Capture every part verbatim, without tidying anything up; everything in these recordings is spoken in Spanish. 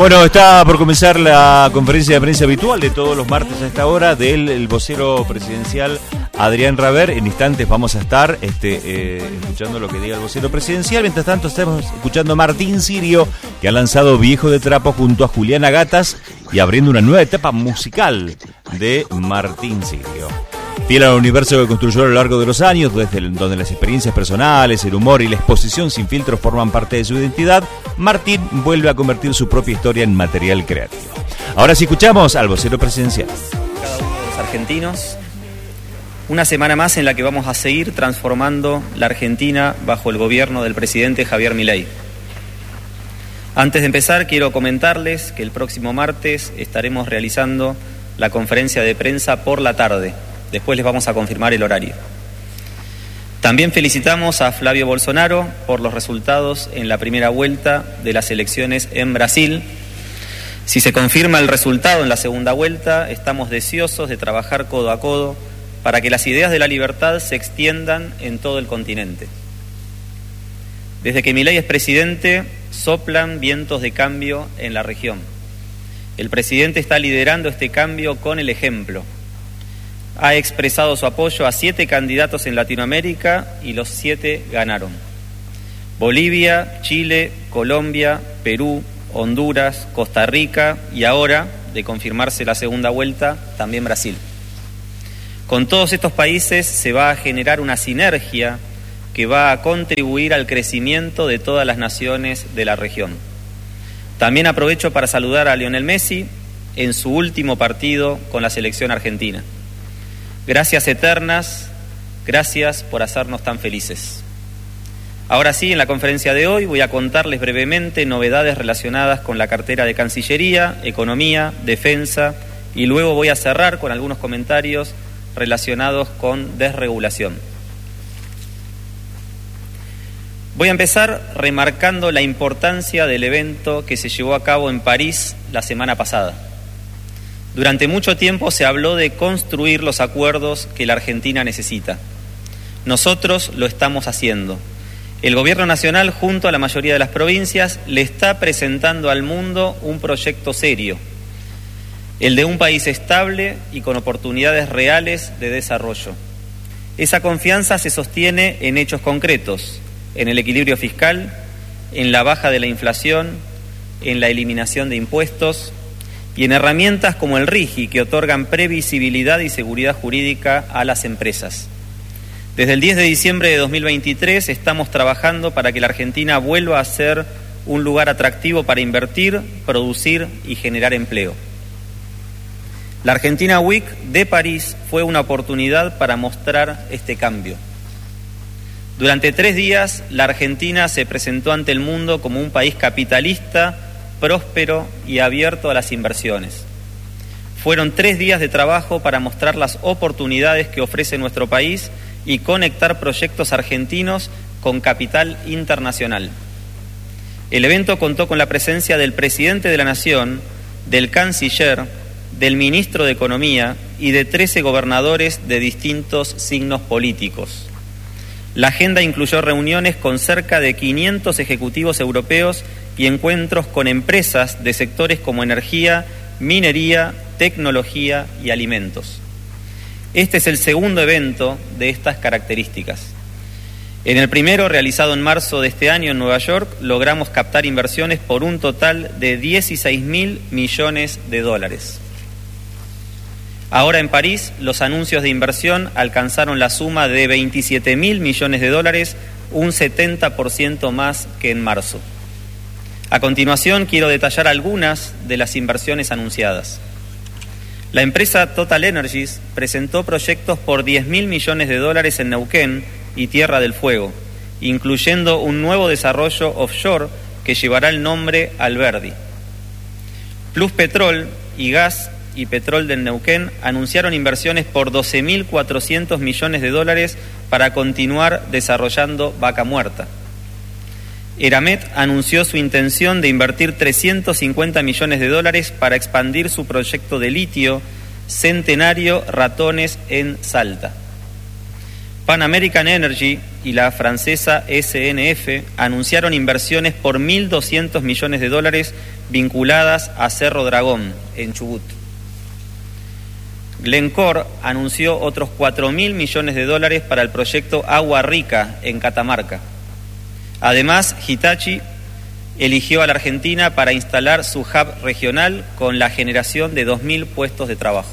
Bueno, está por comenzar la conferencia de prensa habitual de todos los martes a esta hora del el vocero presidencial Adrián Raber. En instantes vamos a estar este, eh, escuchando lo que diga el vocero presidencial. Mientras tanto estamos escuchando a Martín Sirio, que ha lanzado Viejo de Trapo junto a Juliana Gatas y abriendo una nueva etapa musical de Martín Sirio. Fiel al universo que construyó a lo largo de los años, desde el, donde las experiencias personales, el humor y la exposición sin filtros forman parte de su identidad, Martín vuelve a convertir su propia historia en material creativo. Ahora sí escuchamos al vocero presidencial. Cada uno de los argentinos, una semana más en la que vamos a seguir transformando la Argentina bajo el gobierno del presidente Javier Milei. Antes de empezar, quiero comentarles que el próximo martes estaremos realizando la conferencia de prensa por la tarde. Después les vamos a confirmar el horario. También felicitamos a Flavio Bolsonaro por los resultados en la primera vuelta de las elecciones en Brasil. Si se confirma el resultado en la segunda vuelta, estamos deseosos de trabajar codo a codo para que las ideas de la libertad se extiendan en todo el continente. Desde que Milei es presidente, soplan vientos de cambio en la región. El presidente está liderando este cambio con el ejemplo. Ha expresado su apoyo a siete candidatos en Latinoamérica y los siete ganaron. Bolivia, Chile, Colombia, Perú, Honduras, Costa Rica y ahora, de confirmarse la segunda vuelta, también Brasil. Con todos estos países se va a generar una sinergia que va a contribuir al crecimiento de todas las naciones de la región. También aprovecho para saludar a Lionel Messi en su último partido con la selección argentina. Gracias eternas, gracias por hacernos tan felices. Ahora sí, en la conferencia de hoy voy a contarles brevemente novedades relacionadas con la cartera de Cancillería, Economía, Defensa y luego voy a cerrar con algunos comentarios relacionados con desregulación. Voy a empezar remarcando la importancia del evento que se llevó a cabo en París la semana pasada. Durante mucho tiempo se habló de construir los acuerdos que la Argentina necesita. Nosotros lo estamos haciendo. El Gobierno Nacional, junto a la mayoría de las provincias, le está presentando al mundo un proyecto serio, el de un país estable y con oportunidades reales de desarrollo. Esa confianza se sostiene en hechos concretos, en el equilibrio fiscal, en la baja de la inflación, en la eliminación de impuestos y en herramientas como el RIGI, que otorgan previsibilidad y seguridad jurídica a las empresas. Desde el diez de diciembre de dos mil veintitrés estamos trabajando para que la Argentina vuelva a ser un lugar atractivo para invertir, producir y generar empleo. La Argentina Week de París fue una oportunidad para mostrar este cambio. Durante tres días, la Argentina se presentó ante el mundo como un país capitalista, próspero y abierto a las inversiones. Fueron tres días de trabajo para mostrar las oportunidades que ofrece nuestro país y conectar proyectos argentinos con capital internacional. El evento contó con la presencia del presidente de la Nación, del canciller, del ministro de Economía y de trece gobernadores de distintos signos políticos. La agenda incluyó reuniones con cerca de quinientos ejecutivos europeos y encuentros con empresas de sectores como energía, minería, tecnología y alimentos. Este es el segundo evento de estas características. En el primero, realizado en marzo de este año en Nueva York, logramos captar inversiones por un total de dieciséis mil millones de dólares. Ahora en París, los anuncios de inversión alcanzaron la suma de veintisiete mil millones de dólares, un setenta por ciento más que en marzo. A continuación, quiero detallar algunas de las inversiones anunciadas. La empresa Total Energies presentó proyectos por diez mil millones de dólares en Neuquén y Tierra del Fuego, incluyendo un nuevo desarrollo offshore que llevará el nombre Alberdi. Plus Petrol y Gas y Petrol del Neuquén anunciaron inversiones por doce mil cuatrocientos millones de dólares para continuar desarrollando Vaca Muerta. Eramet anunció su intención de invertir trescientos cincuenta millones de dólares para expandir su proyecto de litio Centenario Ratones en Salta. Pan American Energy y la francesa S N F anunciaron inversiones por mil doscientos millones de dólares vinculadas a Cerro Dragón, en Chubut. Glencore anunció otros cuatro mil millones de dólares para el proyecto Agua Rica, en Catamarca. Además, Hitachi eligió a la Argentina para instalar su hub regional con la generación de dos mil puestos de trabajo.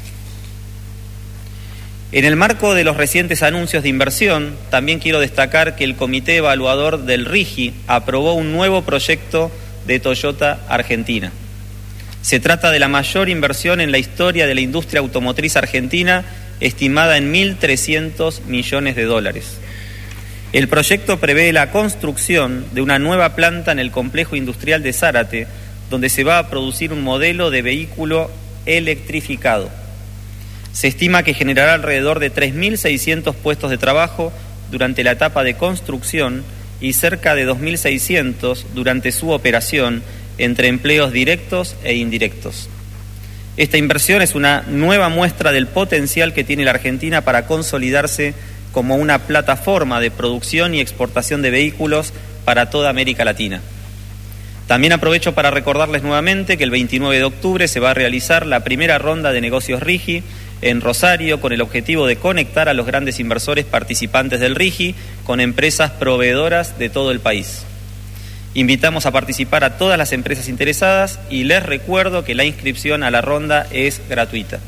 En el marco de los recientes anuncios de inversión, también quiero destacar que el Comité Evaluador del RIGI aprobó un nuevo proyecto de Toyota Argentina. Se trata de la mayor inversión en la historia de la industria automotriz argentina, estimada en mil trescientos millones de dólares. El proyecto prevé la construcción de una nueva planta en el complejo industrial de Zárate, donde se va a producir un modelo de vehículo electrificado. Se estima que generará alrededor de tres mil seiscientos puestos de trabajo durante la etapa de construcción y cerca de dos mil seiscientos durante su operación, entre empleos directos e indirectos. Esta inversión es una nueva muestra del potencial que tiene la Argentina para consolidarse como una plataforma de producción y exportación de vehículos para toda América Latina. También aprovecho para recordarles nuevamente que el veintinueve de octubre se va a realizar la primera ronda de negocios RIGI en Rosario, con el objetivo de conectar a los grandes inversores participantes del RIGI con empresas proveedoras de todo el país. Invitamos a participar a todas las empresas interesadas y les recuerdo que la inscripción a la ronda es gratuita.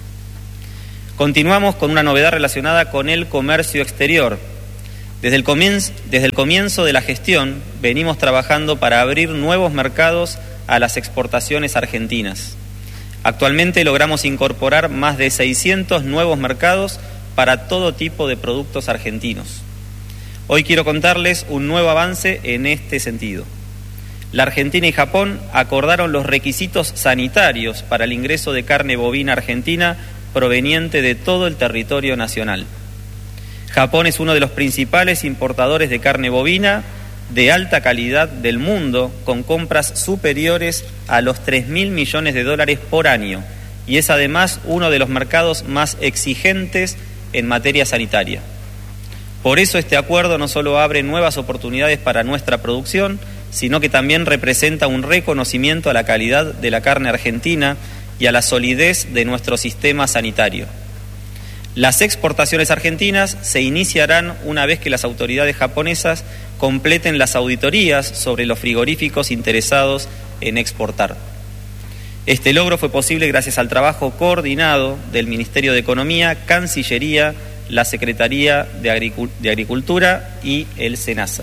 Continuamos con una novedad relacionada con el comercio exterior. Desde el comienzo, desde el comienzo de la gestión venimos trabajando para abrir nuevos mercados a las exportaciones argentinas. Actualmente logramos incorporar más de seiscientos nuevos mercados para todo tipo de productos argentinos. Hoy quiero contarles un nuevo avance en este sentido. La Argentina y Japón acordaron los requisitos sanitarios para el ingreso de carne bovina argentina proveniente de todo el territorio nacional. Japón es uno de los principales importadores de carne bovina de alta calidad del mundo, con compras superiores a los tres mil millones de dólares por año, y es además uno de los mercados más exigentes en materia sanitaria. Por eso este acuerdo no solo abre nuevas oportunidades para nuestra producción, sino que también representa un reconocimiento a la calidad de la carne argentina y a la solidez de nuestro sistema sanitario. Las exportaciones argentinas se iniciarán una vez que las autoridades japonesas completen las auditorías sobre los frigoríficos interesados en exportar. Este logro fue posible gracias al trabajo coordinado del Ministerio de Economía, Cancillería, la Secretaría de Agricultura y el SENASA.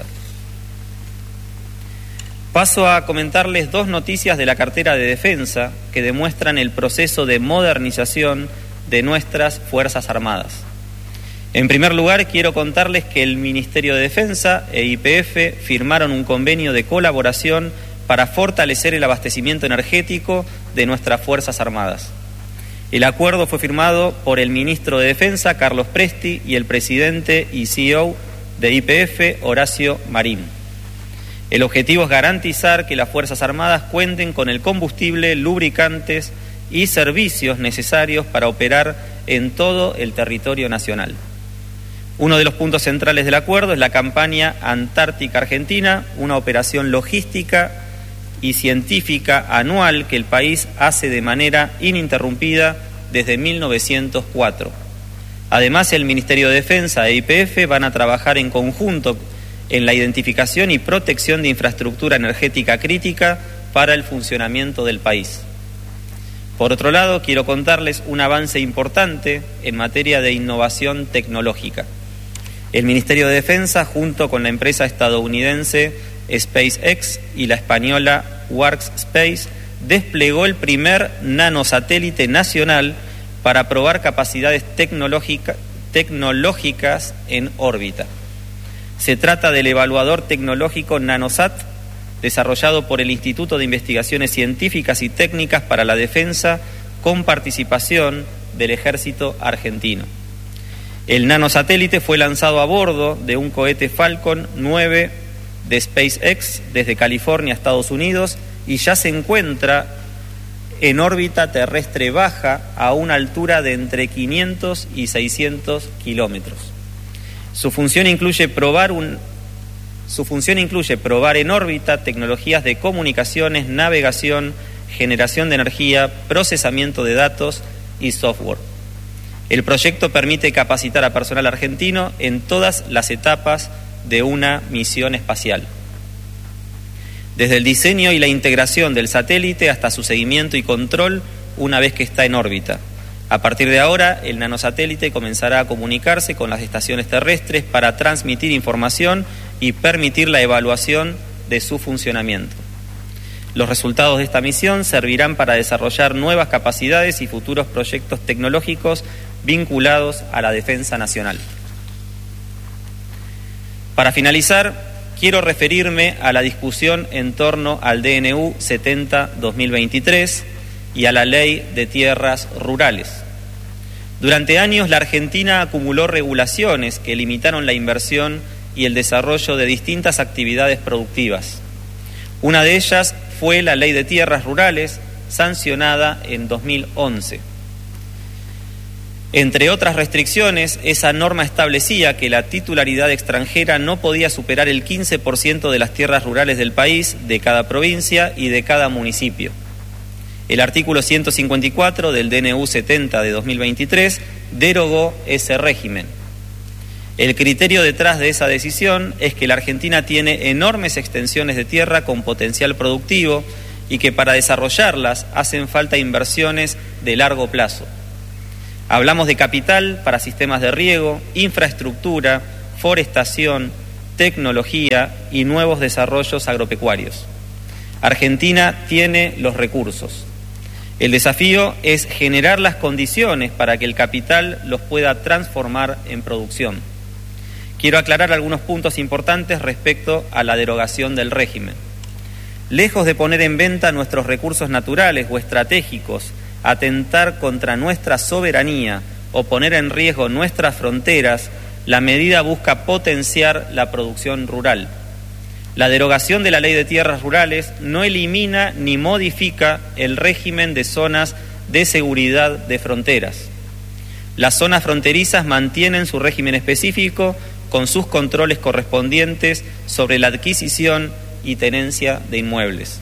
Paso a comentarles dos noticias de la cartera de defensa que demuestran el proceso de modernización de nuestras Fuerzas Armadas. En primer lugar, quiero contarles que el Ministerio de Defensa e Y P F firmaron un convenio de colaboración para fortalecer el abastecimiento energético de nuestras Fuerzas Armadas. El acuerdo fue firmado por el ministro de Defensa, Carlos Presti, y el presidente y C E O de Y P F, Horacio Marín. El objetivo es garantizar que las Fuerzas Armadas cuenten con el combustible, lubricantes y servicios necesarios para operar en todo el territorio nacional. Uno de los puntos centrales del acuerdo es la campaña Antártica Argentina, una operación logística y científica anual que el país hace de manera ininterrumpida desde mil novecientos cuatro. Además, el Ministerio de Defensa e Y P F van a trabajar en conjunto en la identificación y protección de infraestructura energética crítica para el funcionamiento del país. Por otro lado, quiero contarles un avance importante en materia de innovación tecnológica. El Ministerio de Defensa, junto con la empresa estadounidense SpaceX y la española Workspace, desplegó el primer nanosatélite nacional para probar capacidades tecnológica, tecnológicas en órbita. Se trata del evaluador tecnológico NanoSat, desarrollado por el Instituto de Investigaciones Científicas y Técnicas para la Defensa, con participación del Ejército Argentino. El nanosatélite fue lanzado a bordo de un cohete Falcon nueve de SpaceX desde California, Estados Unidos, y ya se encuentra en órbita terrestre baja a una altura de entre quinientos y seiscientos kilómetros. Su función incluye probar un, su función incluye probar en órbita tecnologías de comunicaciones, navegación, generación de energía, procesamiento de datos y software. El proyecto permite capacitar a personal argentino en todas las etapas de una misión espacial, desde el diseño y la integración del satélite hasta su seguimiento y control una vez que está en órbita. A partir de ahora, el nanosatélite comenzará a comunicarse con las estaciones terrestres para transmitir información y permitir la evaluación de su funcionamiento. Los resultados de esta misión servirán para desarrollar nuevas capacidades y futuros proyectos tecnológicos vinculados a la defensa nacional. Para finalizar, quiero referirme a la discusión en torno al D N U setenta barra dos mil veintitrés y a la Ley de Tierras Rurales. Durante años, la Argentina acumuló regulaciones que limitaron la inversión y el desarrollo de distintas actividades productivas. Una de ellas fue la Ley de Tierras Rurales, sancionada en dos mil once. Entre otras restricciones, esa norma establecía que la titularidad extranjera no podía superar el quince por ciento de las tierras rurales del país, de cada provincia y de cada municipio. El artículo ciento cincuenta y cuatro del D N U setenta de dos mil veintitrés derogó ese régimen. El criterio detrás de esa decisión es que la Argentina tiene enormes extensiones de tierra con potencial productivo y que para desarrollarlas hacen falta inversiones de largo plazo. Hablamos de capital para sistemas de riego, infraestructura, forestación, tecnología y nuevos desarrollos agropecuarios. Argentina tiene los recursos. El desafío es generar las condiciones para que el capital los pueda transformar en producción. Quiero aclarar algunos puntos importantes respecto a la derogación del régimen. Lejos de poner en venta nuestros recursos naturales o estratégicos, atentar contra nuestra soberanía o poner en riesgo nuestras fronteras, la medida busca potenciar la producción rural. La derogación de la Ley de Tierras Rurales no elimina ni modifica el régimen de zonas de seguridad de fronteras. Las zonas fronterizas mantienen su régimen específico con sus controles correspondientes sobre la adquisición y tenencia de inmuebles.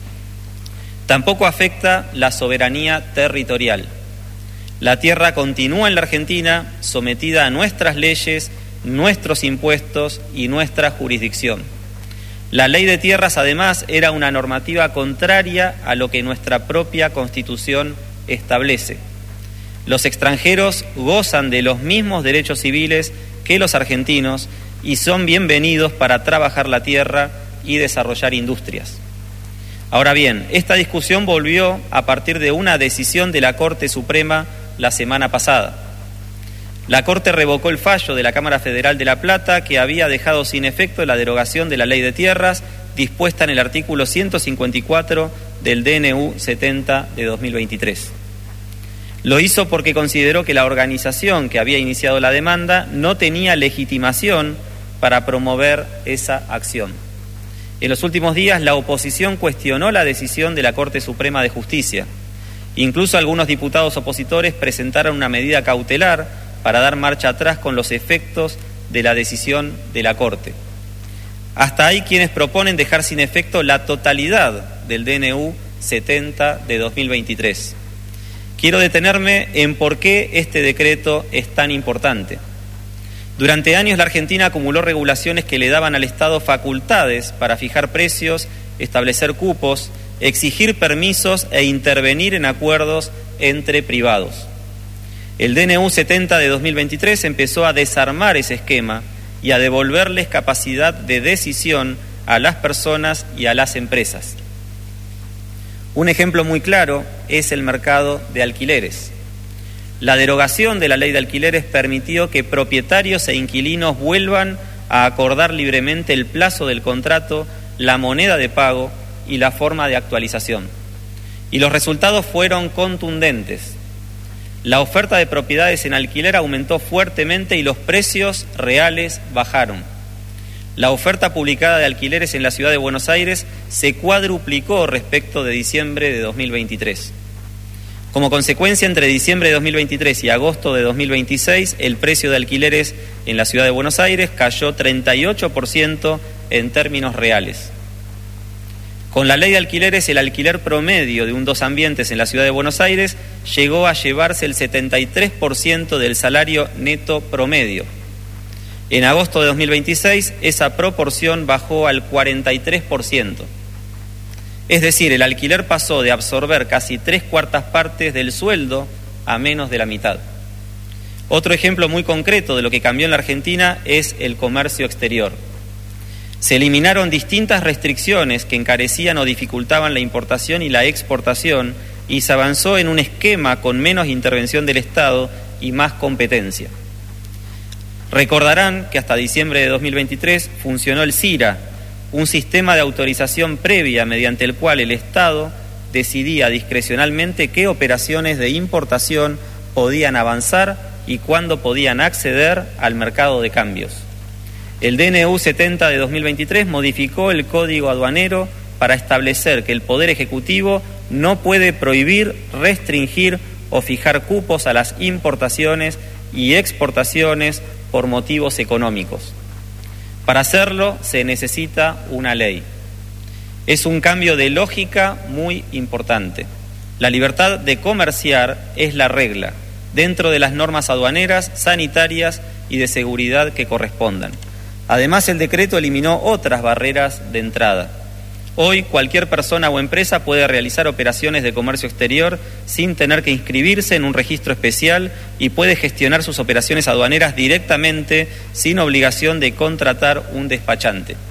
Tampoco afecta la soberanía territorial. La tierra continúa en la Argentina sometida a nuestras leyes, nuestros impuestos y nuestra jurisdicción. La Ley de Tierras, además, era una normativa contraria a lo que nuestra propia Constitución establece. Los extranjeros gozan de los mismos derechos civiles que los argentinos y son bienvenidos para trabajar la tierra y desarrollar industrias. Ahora bien, esta discusión volvió a partir de una decisión de la Corte Suprema la semana pasada. La Corte revocó el fallo de la Cámara Federal de La Plata que había dejado sin efecto la derogación de la Ley de Tierras dispuesta en el artículo ciento cincuenta y cuatro del D N U setenta de dos mil veintitrés. Lo hizo porque consideró que la organización que había iniciado la demanda no tenía legitimación para promover esa acción. En los últimos días, la oposición cuestionó la decisión de la Corte Suprema de Justicia. Incluso algunos diputados opositores presentaron una medida cautelar para dar marcha atrás con los efectos de la decisión de la Corte. Hasta hay quienes proponen dejar sin efecto la totalidad del D N U setenta de dos mil veintitrés. Quiero detenerme en por qué este decreto es tan importante. Durante años la Argentina acumuló regulaciones que le daban al Estado facultades para fijar precios, establecer cupos, exigir permisos e intervenir en acuerdos entre privados. El D N U setenta de dos mil veintitrés empezó a desarmar ese esquema y a devolverles capacidad de decisión a las personas y a las empresas. Un ejemplo muy claro es el mercado de alquileres. La derogación de la ley de alquileres permitió que propietarios e inquilinos vuelvan a acordar libremente el plazo del contrato, la moneda de pago y la forma de actualización. Y los resultados fueron contundentes. La oferta de propiedades en alquiler aumentó fuertemente y los precios reales bajaron. La oferta publicada de alquileres en la ciudad de Buenos Aires se cuadruplicó respecto de diciembre de dos mil veintitrés. Como consecuencia, entre diciembre de dos mil veintitrés y agosto de dos mil veintiséis, el precio de alquileres en la ciudad de Buenos Aires cayó treinta y ocho por ciento en términos reales. Con la ley de alquileres, el alquiler promedio de un dos ambientes en la ciudad de Buenos Aires llegó a llevarse el setenta y tres por ciento del salario neto promedio. En agosto de dos mil veintiséis, esa proporción bajó al cuarenta y tres por ciento. Es decir, el alquiler pasó de absorber casi tres cuartas partes del sueldo a menos de la mitad. Otro ejemplo muy concreto de lo que cambió en la Argentina es el comercio exterior. Se eliminaron distintas restricciones que encarecían o dificultaban la importación y la exportación, y se avanzó en un esquema con menos intervención del Estado y más competencia. Recordarán que hasta diciembre de dos mil veintitrés funcionó el CIRA, un sistema de autorización previa mediante el cual el Estado decidía discrecionalmente qué operaciones de importación podían avanzar y cuándo podían acceder al mercado de cambios. El D N U setenta de dos mil veintitrés modificó el Código Aduanero para establecer que el Poder Ejecutivo no puede prohibir, restringir o fijar cupos a las importaciones y exportaciones por motivos económicos. Para hacerlo se necesita una ley. Es un cambio de lógica muy importante. La libertad de comerciar es la regla, dentro de las normas aduaneras, sanitarias y de seguridad que correspondan. Además, el decreto eliminó otras barreras de entrada. Hoy, cualquier persona o empresa puede realizar operaciones de comercio exterior sin tener que inscribirse en un registro especial y puede gestionar sus operaciones aduaneras directamente sin obligación de contratar un despachante.